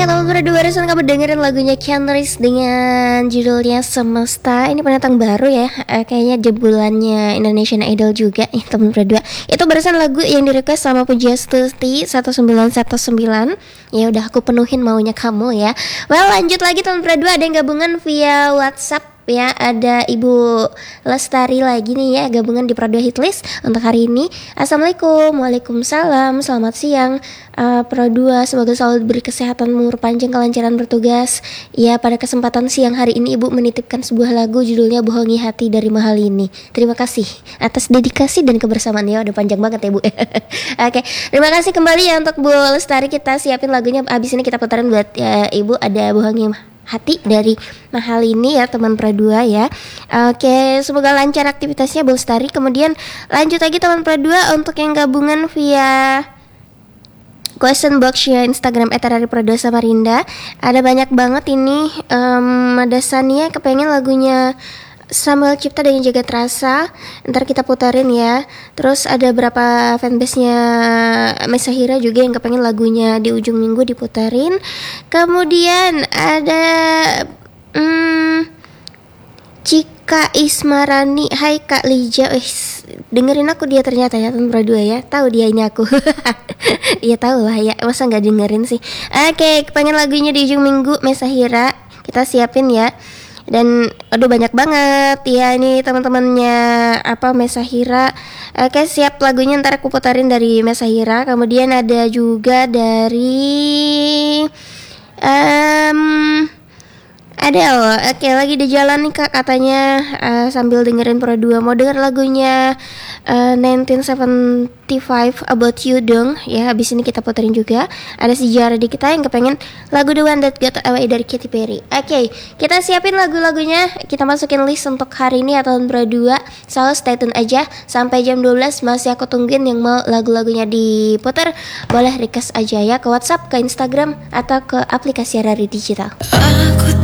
Ingat teman berdua, barusan kamu dengerin lagunya Kenris dengan judulnya Semesta. Ini pendatang baru ya, kayaknya jebolannya Indonesian Idol juga nih teman berdua. Itu barusan lagu yang di-request sama Pujiastuti 1919. Ya udah aku penuhin maunya kamu ya. Well, lanjut lagi teman berdua, ada yang gabungan via WhatsApp ya, ada Ibu Lestari lagi nih ya, gabungan di Pro 2 Hitlist untuk hari ini. Assalamualaikum. Waalaikumsalam, selamat siang Pro 2, semoga selalu diberi kesehatan, umur panjang, kelancaran bertugas. Ya, pada kesempatan siang hari ini Ibu menitipkan sebuah lagu judulnya Bohongi Hati dari Mahalini. Terima kasih atas dedikasi dan kebersamaan ya, udah panjang banget ya Bu. Oke, terima kasih kembali ya untuk Bu Lestari. Kita siapin lagunya, abis ini kita putarin buat Ibu, ada Bohongi Hati dari Mahalini ya teman Pro 2 ya. Oke, semoga lancar aktivitasnya Bu Lestari. Kemudian lanjut lagi teman Pro 2 untuk yang gabungan via question box ya Instagram @rari_pro2 Samarinda. Ada banyak banget ini. Ada Sania kepengen lagunya Samuel Cipta dengan Jagat Rasa, ntar kita puterin ya. Terus ada berapa fanbase-nya Mesahira juga yang kepengen lagunya di ujung minggu diputerin. Kemudian ada Cika Ismarani, hai Kak Lija, dengerin aku dia ternyata ya teman Pro 2 ya, tahu dia ini aku. Iya tahu lah ya, masa nggak dengerin sih. Oke, kepengen lagunya di ujung minggu Mesahira, kita siapin ya. Dan aduh banyak banget ya ini teman-temannya Mesahira. Oke, siap lagunya ntar aku putarin dari Mesahira. Kemudian ada juga dari Adele. Oke, lagi di jalan nih Kak katanya, sambil dengerin Pro 2 mau denger lagunya 1975 About You dong ya. Habis ini kita puterin juga. Ada sejarah di kita yang kepengen lagu The One That Got Away dari Katy Perry. Oke, kita siapin lagu-lagunya, kita masukin list untuk hari ini atau Pro 2. So stay tune aja sampai jam 12. Masih aku tungguin yang mau lagu-lagunya diputer. Boleh request aja ya ke WhatsApp, ke Instagram, atau ke aplikasi Rari Digital.